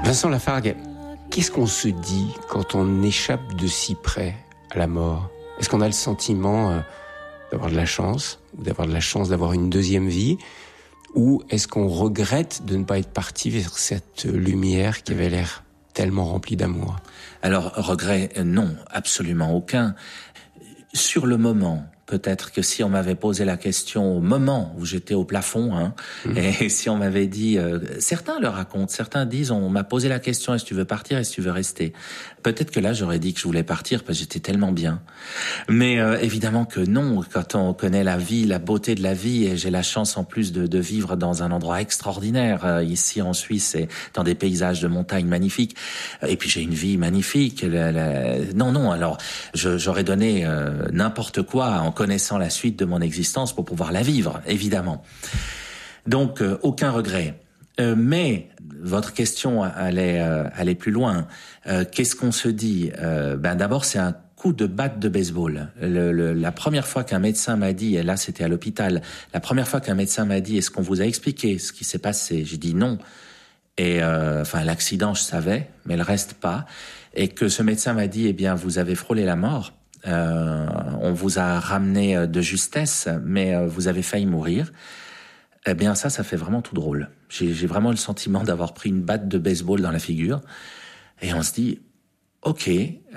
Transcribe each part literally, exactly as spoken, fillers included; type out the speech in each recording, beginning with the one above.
Vincent Lafargue, qu'est-ce qu'on se dit quand on échappe de si près à la mort? Est-ce qu'on a le sentiment euh, d'avoir de la chance, ou d'avoir de la chance d'avoir une deuxième vie, ou est-ce qu'on regrette de ne pas être parti vers cette lumière qui avait l'air tellement remplie d'amour? Alors, regret, non, absolument aucun. Sur le moment, peut-être que si on m'avait posé la question au moment où j'étais au plafond, hein, mmh. et si on m'avait dit, euh, certains le racontent, certains disent, on m'a posé la question, est-ce que tu veux partir, est-ce que tu veux rester? Peut-être que là, j'aurais dit que je voulais partir parce que j'étais tellement bien. Mais euh, évidemment que non, quand on connaît la vie, la beauté de la vie, et j'ai la chance en plus de, de vivre dans un endroit extraordinaire, euh, ici en Suisse, et dans des paysages de montagne magnifiques, et puis j'ai une vie magnifique. La, la... Non, non, alors je, j'aurais donné euh, n'importe quoi en connaissant la suite de mon existence pour pouvoir la vivre, évidemment. Donc, euh, aucun regret. Euh, mais votre question allait, euh, allait plus loin. Euh, qu'est-ce qu'on se dit? euh, Ben d'abord, c'est un coup de batte de baseball. Le, le, la première fois qu'un médecin m'a dit, et là c'était à l'hôpital, la première fois qu'un médecin m'a dit, est-ce qu'on vous a expliqué ce qui s'est passé? J'ai dit non. Et euh, enfin, l'accident, je savais, mais le reste pas. Et que ce médecin m'a dit, eh bien, vous avez frôlé la mort. Euh, on vous a ramené de justesse, mais euh, vous avez failli mourir. Eh bien, ça, ça fait vraiment tout drôle. J'ai, j'ai vraiment le sentiment d'avoir pris une batte de baseball dans la figure. Et on se dit, ok,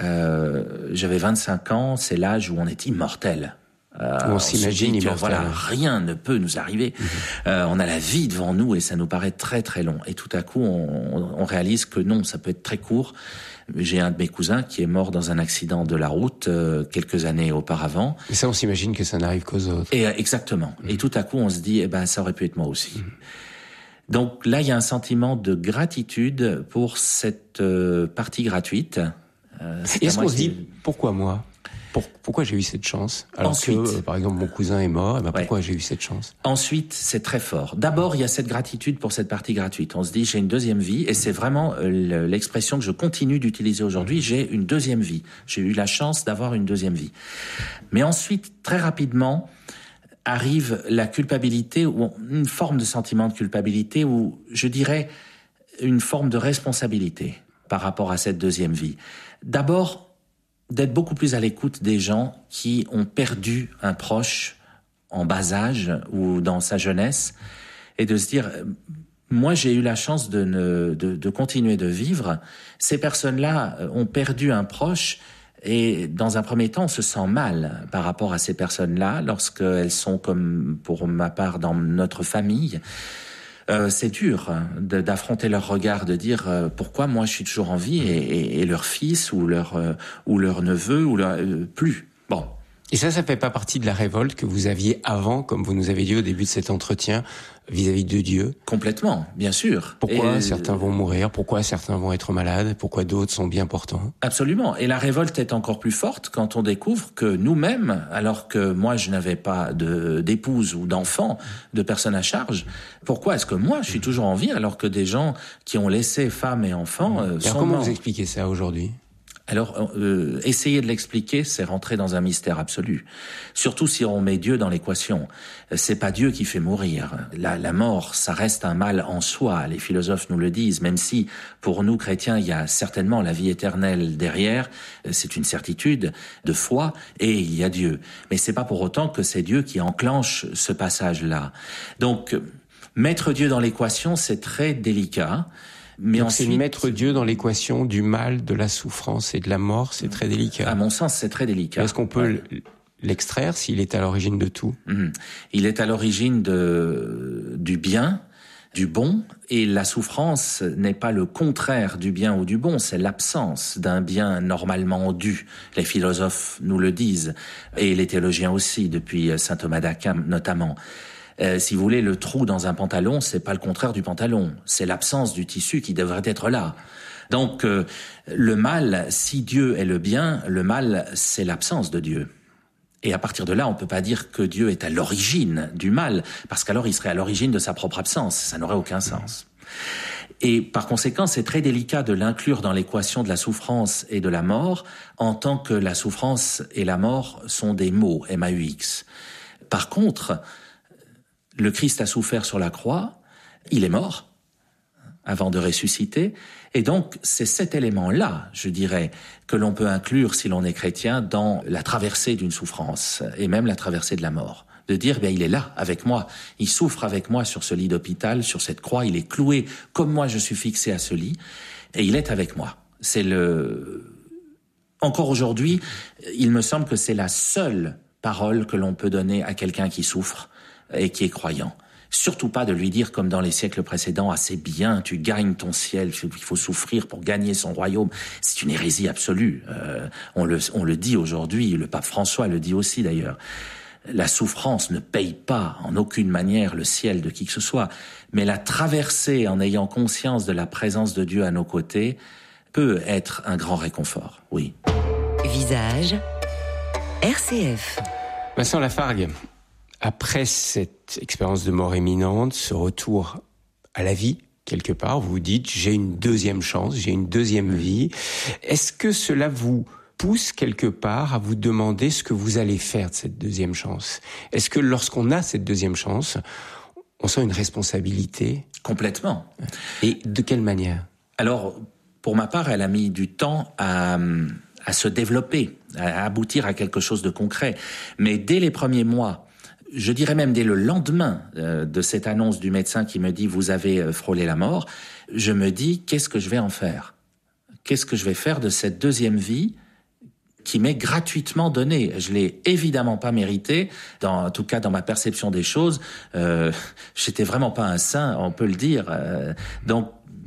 euh, j'avais vingt-cinq ans, c'est l'âge où on est immortel. Euh, on, on s'imagine immortel. Voilà, rien ne peut nous arriver. Mmh. Euh, on a la vie devant nous et ça nous paraît très très long. Et tout à coup, on, on réalise que non, ça peut être très court. J'ai un de mes cousins qui est mort dans un accident de la route euh, quelques années auparavant. Et ça, on s'imagine que ça n'arrive qu'aux autres. Et euh, exactement. Mmh. Et tout à coup, on se dit, eh ben, ça aurait pu être moi aussi. Mmh. Donc là, il y a un sentiment de gratitude pour cette euh, partie gratuite. Euh, Est-ce qu'on se dit, pourquoi moi? Pour, pourquoi j'ai eu cette chance? Alors Ensuite, que, euh, par exemple, mon cousin est mort, et ben pourquoi ouais. j'ai eu cette chance? Ensuite, c'est très fort. D'abord, il y a cette gratitude pour cette partie gratuite. On se dit, j'ai une deuxième vie, et c'est vraiment euh, l'expression que je continue d'utiliser aujourd'hui, j'ai une deuxième vie. J'ai eu la chance d'avoir une deuxième vie. Mais ensuite, très rapidement, arrive la culpabilité, ou une forme de sentiment de culpabilité, ou je dirais une forme de responsabilité par rapport à cette deuxième vie. D'abord, d'être beaucoup plus à l'écoute des gens qui ont perdu un proche en bas âge ou dans sa jeunesse, et de se dire, moi j'ai eu la chance de, ne, de, de continuer de vivre, ces personnes-là ont perdu un proche, et dans un premier temps on se sent mal par rapport à ces personnes-là, lorsqu'elles sont comme pour ma part dans notre famille. Euh, c'est dur hein, de, d'affronter leur regard, de dire euh, pourquoi moi je suis toujours en vie et, et, et leur fils ou leur euh, ou leur neveu ou leur, euh, plus. Bon. Et ça, ça fait pas partie de la révolte que vous aviez avant, comme vous nous avez dit au début de cet entretien, vis-à-vis de Dieu? Complètement, bien sûr. Pourquoi et certains vont mourir? Pourquoi certains vont être malades? Pourquoi d'autres sont bien portants? Absolument. Et la révolte est encore plus forte quand on découvre que nous-mêmes, alors que moi je n'avais pas de, d'épouse ou d'enfant, de personnes à charge, pourquoi est-ce que moi je suis toujours en vie alors que des gens qui ont laissé femmes et enfants euh, et sont comment morts? vous expliquez ça aujourd'hui? Alors, euh, essayer de l'expliquer, c'est rentrer dans un mystère absolu. Surtout si on met Dieu dans l'équation. C'est pas Dieu qui fait mourir. La, la mort, ça reste un mal en soi. Les philosophes nous le disent, même si pour nous chrétiens, il y a certainement la vie éternelle derrière. C'est une certitude de foi et il y a Dieu. Mais c'est pas pour autant que c'est Dieu qui enclenche ce passage-là. Donc, mettre Dieu dans l'équation, c'est très délicat. Mais Donc ensuite, c'est mettre Dieu dans l'équation du mal, de la souffrance et de la mort, c'est très délicat. À mon sens, c'est très délicat. Est-ce qu'on peut ouais. l'extraire s'il est à l'origine de tout? Mmh. Il est à l'origine de, du bien, du bon, et la souffrance n'est pas le contraire du bien ou du bon, c'est l'absence d'un bien normalement dû. Les philosophes nous le disent, et les théologiens aussi, depuis saint Thomas d'Aquin notamment. Euh, si vous voulez, le trou dans un pantalon, c'est pas le contraire du pantalon, c'est l'absence du tissu qui devrait être là. Donc, euh, le mal, si Dieu est le bien, le mal, c'est l'absence de Dieu. Et à partir de là, on peut pas dire que Dieu est à l'origine du mal, parce qu'alors il serait à l'origine de sa propre absence, ça n'aurait aucun sens. Et par conséquent, c'est très délicat de l'inclure dans l'équation de la souffrance et de la mort, en tant que la souffrance et la mort sont des mots, M A U X. Par contre, le Christ a souffert sur la croix, il est mort. avant de ressusciter. Et donc, c'est cet élément-là, je dirais, que l'on peut inclure, si l'on est chrétien, dans la traversée d'une souffrance, et même la traversée de la mort. De dire, bien, il est là, avec moi. Il souffre avec moi sur ce lit d'hôpital, sur cette croix. Il est cloué comme moi, je suis fixé à ce lit. Et il est avec moi. C'est le... Encore aujourd'hui, il me semble que c'est la seule parole que l'on peut donner à quelqu'un qui souffre et qui est croyant. Surtout pas de lui dire, comme dans les siècles précédents, « Ah, c'est bien, tu gagnes ton ciel, il faut souffrir pour gagner son royaume ». C'est une hérésie absolue. Euh, on le, on le dit aujourd'hui, le pape François le dit aussi d'ailleurs. La souffrance ne paye pas en aucune manière le ciel de qui que ce soit, mais la traverser en ayant conscience de la présence de Dieu à nos côtés peut être un grand réconfort, oui. Visage, R C F. Vincent Lafargue, après cette expérience de mort imminente, ce retour à la vie, quelque part, vous vous dites, j'ai une deuxième chance, j'ai une deuxième vie. Est-ce que cela vous pousse quelque part à vous demander ce que vous allez faire de cette deuxième chance? Est-ce que lorsqu'on a cette deuxième chance, on sent une responsabilité? Complètement. Et de quelle manière? Alors, pour ma part, elle a mis du temps à... à se développer, à aboutir à quelque chose de concret. Mais dès les premiers mois, je dirais même dès le lendemain euh, de cette annonce du médecin qui me dit « vous avez frôlé la mort », je me dis « qu'est-ce que je vais en faire ? Qu'est-ce que je vais faire de cette deuxième vie qui m'est gratuitement donnée ? Je l'ai évidemment pas méritée, dans, en tout cas dans ma perception des choses. Euh, j'étais vraiment pas un saint, on peut le dire. Euh, donc,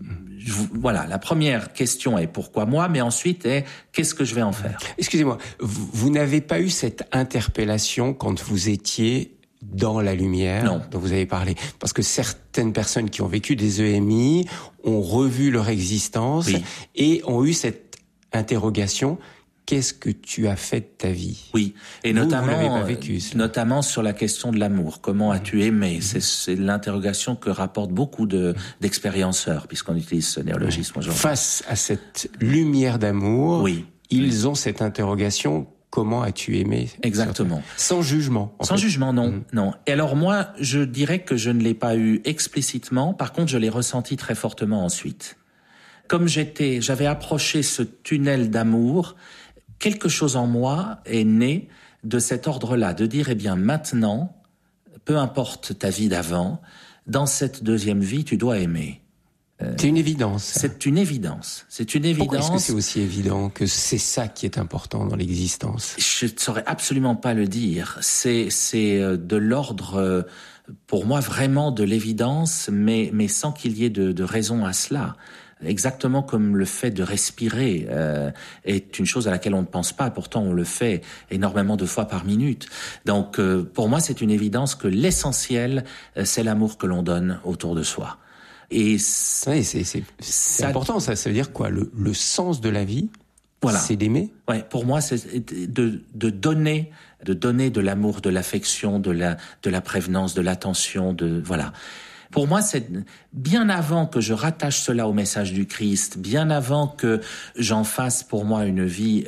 voilà, la première question est pourquoi moi, mais ensuite est qu'est-ce que je vais en faire? Excusez-moi, vous, vous n'avez pas eu cette interpellation quand vous étiez dans la lumière non. dont vous avez parlé? Parce que certaines personnes qui ont vécu des E M I ont revu leur existence oui. et ont eu cette interrogation. Qu'est-ce que tu as fait de ta vie? Oui, et vous, notamment, vous l'avez pas vécu, notamment sur la question de l'amour. Comment mmh. as-tu aimé? mmh. c'est, c'est l'interrogation que rapportent beaucoup de, d'expérienceurs, puisqu'on utilise ce néologisme aujourd'hui. Face à cette lumière d'amour, oui. ils oui. ont cette interrogation. Comment as-tu aimé? Exactement. Sans jugement. Sans fait. jugement, non, mmh. non. Et alors moi, je dirais que je ne l'ai pas eu explicitement. Par contre, je l'ai ressenti très fortement ensuite. Comme j'étais, j'avais approché ce tunnel d'amour. Quelque chose en moi est né de cet ordre-là, de dire, eh bien, maintenant, peu importe ta vie d'avant, dans cette deuxième vie, tu dois aimer. Euh, c'est une évidence. C'est une évidence. C'est une évidence. Pourquoi est-ce que c'est aussi évident que c'est ça qui est important dans l'existence? Je ne saurais absolument pas le dire. C'est, c'est de l'ordre, pour moi, vraiment de l'évidence, mais, mais sans qu'il y ait de, de raison à cela. Exactement comme le fait de respirer euh, est une chose à laquelle on ne pense pas, pourtant on le fait énormément de fois par minute. Donc euh, pour moi c'est une évidence que l'essentiel euh, c'est l'amour que l'on donne autour de soi. Et oui, c'est, c'est, c'est ça, important, ça, ça veut dire quoi? Le, le sens de la vie, voilà. C'est d'aimer? Ouais, pour moi c'est de, de donner, de donner de l'amour, de l'affection, de la, de la prévenance, de l'attention, de voilà. Pour moi, c'est bien avant que je rattache cela au message du Christ, bien avant que j'en fasse pour moi une vie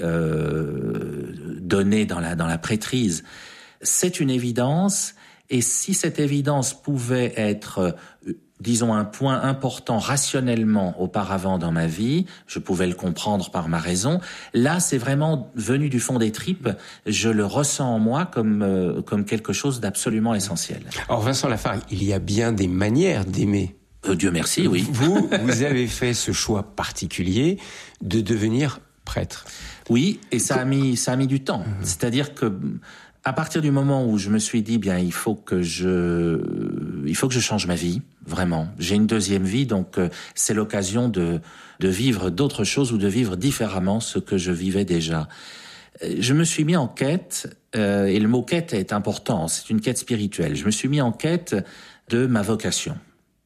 euh, donnée dans la dans la prêtrise, c'est une évidence. Et si cette évidence pouvait être, euh, disons, un point important rationnellement auparavant dans ma vie, je pouvais le comprendre par ma raison. Là, c'est vraiment venu du fond des tripes. Je le ressens en moi comme euh, comme quelque chose d'absolument essentiel. Alors Vincent Lafargue, il y a bien des manières d'aimer. Euh, Dieu merci, oui. Vous, vous avez fait ce choix particulier de devenir prêtre. Oui, et ça a mis ça a mis du temps. Mmh. C'est-à-dire que à partir du moment où je me suis dit, bien, il faut que je, il faut que je change ma vie, vraiment. J'ai une deuxième vie, donc euh, c'est l'occasion de, de vivre d'autres choses ou de vivre différemment ce que je vivais déjà. Je me suis mis en quête, euh, et le mot quête est important, c'est une quête spirituelle. Je me suis mis en quête de ma vocation.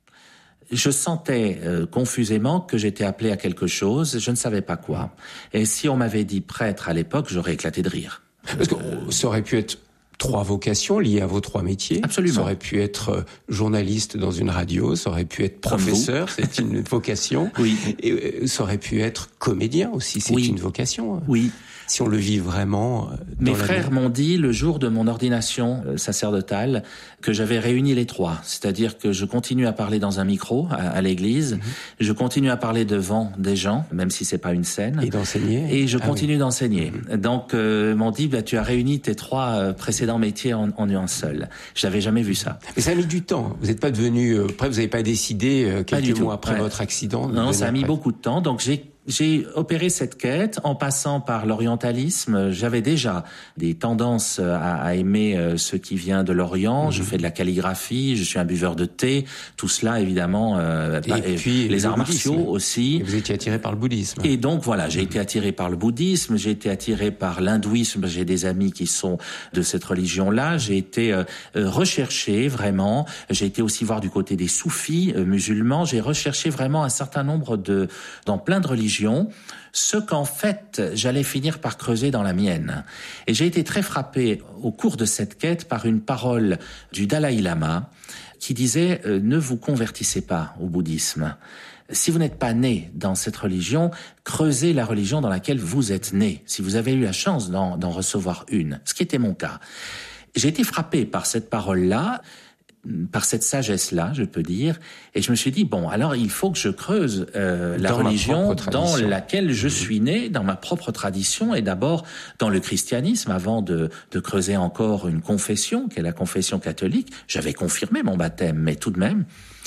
Je sentais euh, confusément que j'étais appelé à quelque chose, je ne savais pas quoi. Et si on m'avait dit prêtre à l'époque, j'aurais éclaté de rire. Parce que ça aurait pu être trois vocations liées à vos trois métiers. Absolument. Ça aurait pu être journaliste dans une radio, ça aurait pu être professeur, c'est une vocation. Oui. Et ça aurait pu être comédien aussi, c'est oui. une vocation. Oui. si on le vit vraiment. Euh, Mes frères m'ont dit le jour de mon ordination euh, sacerdotale que j'avais réuni les trois, c'est-à-dire que je continue à parler dans un micro à, à l'église, mmh. je continue à parler devant des gens, même si c'est pas une scène, et d'enseigner, et je ah continue oui. d'enseigner. Mmh. Donc euh, m'ont dit bah, tu as réuni tes trois euh, précédents métiers en, en un seul. Je n'avais jamais vu ça. Mais ça a mis du temps. Vous n'êtes pas devenu, euh, après vous n'avez pas décidé euh, quelques mois après ouais. votre accident. Non, ça a mis beaucoup de temps. Donc j'ai J'ai opéré cette quête en passant par l'orientalisme. J'avais déjà des tendances à, à aimer ce qui vient de l'Orient. Mmh. Je fais de la calligraphie, je suis un buveur de thé. Tout cela, évidemment, euh, et, et puis les arts martiaux aussi. Et vous étiez attiré par le bouddhisme. Et donc voilà, j'ai mmh. été attiré par le bouddhisme, j'ai été attiré par l'hindouisme. J'ai des amis qui sont de cette religion-là. J'ai été euh, recherché vraiment. J'ai été aussi voir du côté des soufis euh, musulmans. J'ai recherché vraiment un certain nombre de, dans plein de religions, ce qu'en fait j'allais finir par creuser dans la mienne. Et j'ai été très frappé au cours de cette quête par une parole du Dalai Lama qui disait euh, « Ne vous convertissez pas au bouddhisme. Si vous n'êtes pas né dans cette religion, creusez la religion dans laquelle vous êtes né, si vous avez eu la chance d'en, d'en recevoir une. » Ce qui était mon cas. J'ai été frappé par cette parole-là, par cette sagesse-là, je peux dire, et je me suis dit, bon, alors il faut que je creuse euh, la religion dans laquelle je suis né, dans ma propre tradition, et d'abord dans le christianisme, avant de, de creuser encore une confession, qui est la confession catholique. J'avais confirmé mon baptême, mais tout de même.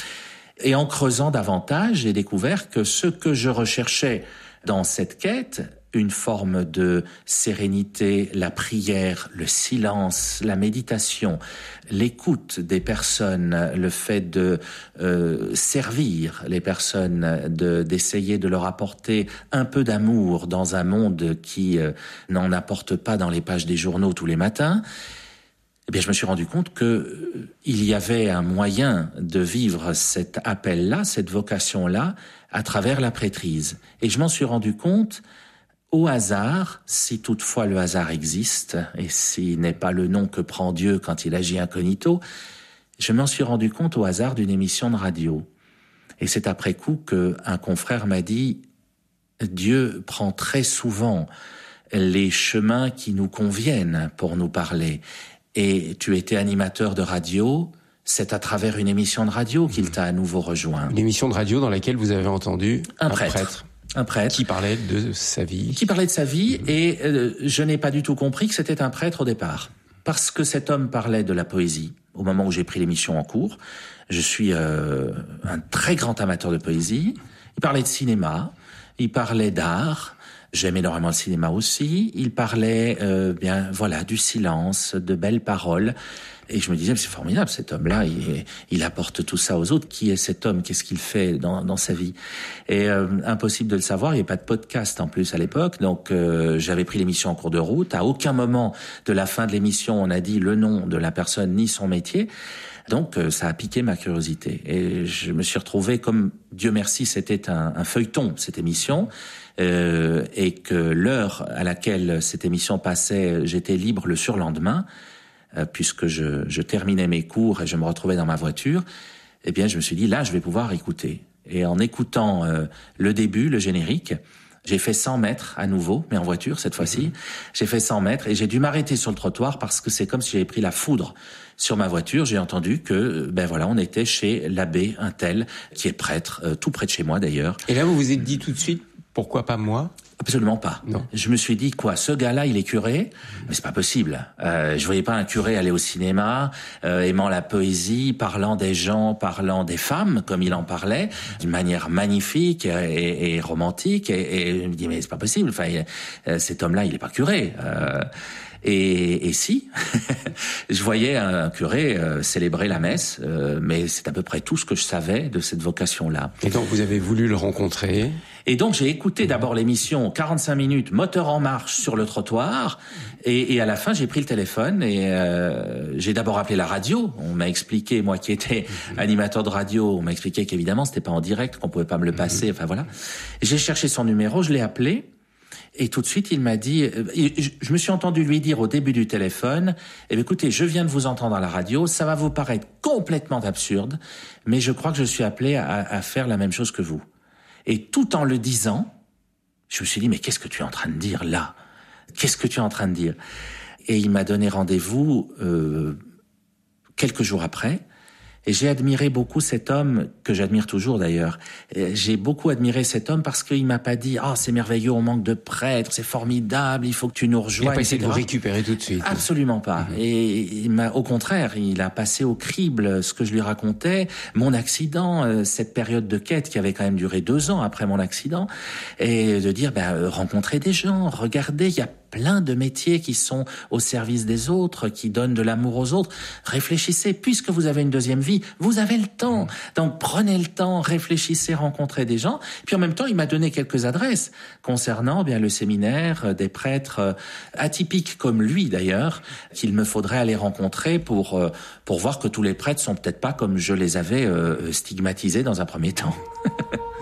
Et en creusant davantage, j'ai découvert que ce que je recherchais dans cette quête, une forme de sérénité, la prière, le silence, la méditation, l'écoute des personnes, le fait de euh, servir les personnes, de, d'essayer de leur apporter un peu d'amour dans un monde qui euh, n'en apporte pas dans les pages des journaux tous les matins. Eh bien, je me suis rendu compte que euh, il y avait un moyen de vivre cet appel-là, cette vocation-là, à travers la prêtrise. Et je m'en suis rendu compte au hasard, si toutefois le hasard existe, et s'il n'est pas le nom que prend Dieu quand il agit incognito, je m'en suis rendu compte au hasard d'une émission de radio. Et c'est après coup qu'un confrère m'a dit « Dieu prend très souvent les chemins qui nous conviennent pour nous parler. Et tu étais animateur de radio, c'est à travers une émission de radio qu'il t'a à nouveau rejoint. » Une émission de radio dans laquelle vous avez entendu un, un prêtre. prêtre. Un prêtre. Qui parlait de sa vie. Qui parlait de sa vie, mmh. et euh, je n'ai pas du tout compris que c'était un prêtre au départ. Parce que cet homme parlait de la poésie. Au moment où j'ai pris l'émission en cours, je suis euh, un très grand amateur de poésie. Il parlait de cinéma, il parlait d'art. J'aime énormément le cinéma aussi. Il parlait, euh, bien, voilà, du silence, de belles paroles. Et je me disais, c'est formidable, cet homme-là, il, il apporte tout ça aux autres. Qui est cet homme? Qu'est-ce qu'il fait dans, dans sa vie? Et euh, impossible de le savoir, il n'y avait pas de podcast en plus à l'époque, donc euh, j'avais pris l'émission en cours de route. À aucun moment de la fin de l'émission, on a dit le nom de la personne ni son métier. Donc euh, ça a piqué ma curiosité. Et je me suis retrouvé, comme Dieu merci, c'était un, un feuilleton, cette émission, euh, et que l'heure à laquelle cette émission passait, j'étais libre le surlendemain, puisque je, je terminais mes cours et je me retrouvais dans ma voiture, eh bien, je me suis dit, là, je vais pouvoir écouter. Et en écoutant euh, le début, le générique, j'ai fait cent mètres à nouveau, mais en voiture cette fois-ci. Mmh. J'ai fait cent mètres et j'ai dû m'arrêter sur le trottoir parce que c'est comme si j'avais pris la foudre sur ma voiture. J'ai entendu que, ben voilà, on était chez l'abbé un tel, qui est prêtre, euh, tout près de chez moi d'ailleurs. Et là, vous vous êtes dit tout de suite, pourquoi pas moi ? Absolument pas. Non. Je me suis dit, quoi, ce gars-là, il est curé? Mais c'est pas possible. Euh, je voyais pas un curé aller au cinéma, euh, aimant la poésie, parlant des gens, parlant des femmes, comme il en parlait, d'une manière magnifique et, et, et romantique. Et, et je me dis, mais c'est pas possible. Enfin, il, cet homme-là, il est pas curé. Euh, Et, et si, je voyais un curé euh, célébrer la messe, euh, mais c'est à peu près tout ce que je savais de cette vocation-là. Et donc vous avez voulu le rencontrer ? Et donc j'ai écouté d'abord l'émission quarante-cinq minutes, moteur en marche sur le trottoir, et, et à la fin j'ai pris le téléphone et euh, j'ai d'abord appelé la radio. On m'a expliqué, moi qui étais animateur de radio, on m'a expliqué qu'évidemment c'était pas en direct, qu'on pouvait pas me le passer. Enfin voilà. J'ai cherché son numéro, je l'ai appelé. Et tout de suite, il m'a dit, je me suis entendu lui dire au début du téléphone, eh bien, écoutez, je viens de vous entendre à la radio, ça va vous paraître complètement absurde, mais je crois que je suis appelé à, à faire la même chose que vous. Et tout en le disant, je me suis dit, mais qu'est-ce que tu es en train de dire là ? Qu'est-ce que tu es en train de dire? Et il m'a donné rendez-vous euh, quelques jours après. Et j'ai admiré beaucoup cet homme, que j'admire toujours d'ailleurs. J'ai beaucoup admiré cet homme parce qu'il m'a pas dit « Ah, oh, c'est merveilleux, on manque de prêtres, c'est formidable, il faut que tu nous rejoignes. » Il n'a pas essayé de vous récupérer tout de suite. Absolument pas. Mmh. Et il m'a, au contraire, il a passé au crible ce que je lui racontais, mon accident, cette période de quête qui avait quand même duré deux ans après mon accident, et de dire ben, « Rencontrez des gens, regardez, il y a plein de métiers qui sont au service des autres, qui donnent de l'amour aux autres. Réfléchissez, puisque vous avez une deuxième vie, vous avez le temps. Donc prenez le temps, réfléchissez, rencontrez des gens. » Puis en même temps, il m'a donné quelques adresses concernant bien le séminaire des prêtres atypiques comme lui d'ailleurs, qu'il me faudrait aller rencontrer pour pour voir que tous les prêtres sont peut-être pas comme je les avais euh, stigmatisés dans un premier temps.